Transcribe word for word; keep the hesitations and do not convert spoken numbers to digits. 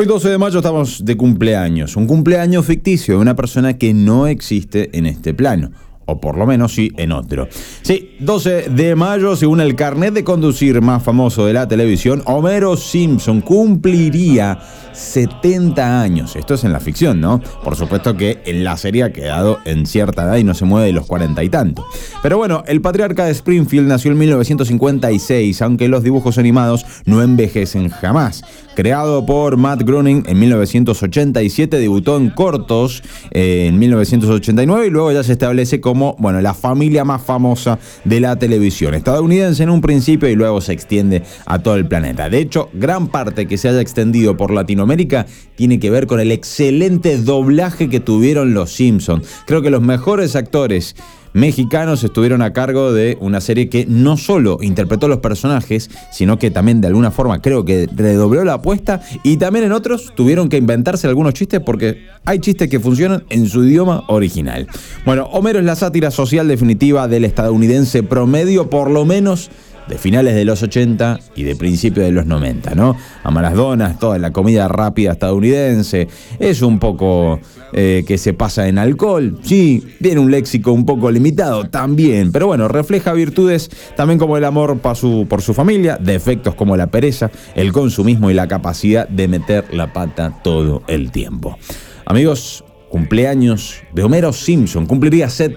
Hoy doce de mayo estamos de cumpleaños, un cumpleaños ficticio de una persona que no existe en este plano. O por lo menos sí en otro. Sí, doce de mayo, según el carnet de conducir más famoso de la televisión, Homero Simpson cumpliría setenta años. Esto es en la ficción, ¿no? Por supuesto que en la serie ha quedado en cierta edad y no se mueve de los cuarenta y tanto. Pero bueno, el patriarca de Springfield nació en mil novecientos cincuenta y seis, aunque los dibujos animados no envejecen jamás. Creado por Matt Groening en mil novecientos ochenta y siete, debutó en cortos eh, en mil novecientos ochenta y nueve y luego ya se establece como, bueno, la familia más famosa de la televisión estadounidense en un principio y luego se extiende a todo el planeta. De hecho, gran parte que se haya extendido por Latinoamérica tiene que ver con el excelente doblaje que tuvieron los Simpsons. Creo que los mejores actores mexicanos estuvieron a cargo de una serie que no solo interpretó los personajes, sino que también de alguna forma creo que redobló la apuesta, y también en otros tuvieron que inventarse algunos chistes porque hay chistes que funcionan en su idioma original. Bueno, Homero es la sátira social definitiva del estadounidense promedio, por lo menos de finales de los ochenta y de principios de los noventa, ¿no? Ama las donas, toda la comida rápida estadounidense, es un poco eh, que se pasa en alcohol, sí, tiene un léxico un poco limitado también, pero bueno, refleja virtudes también como el amor por su, por su familia, defectos como la pereza, el consumismo y la capacidad de meter la pata todo el tiempo. Amigos, cumpleaños de Homero Simpson, cumpliría setenta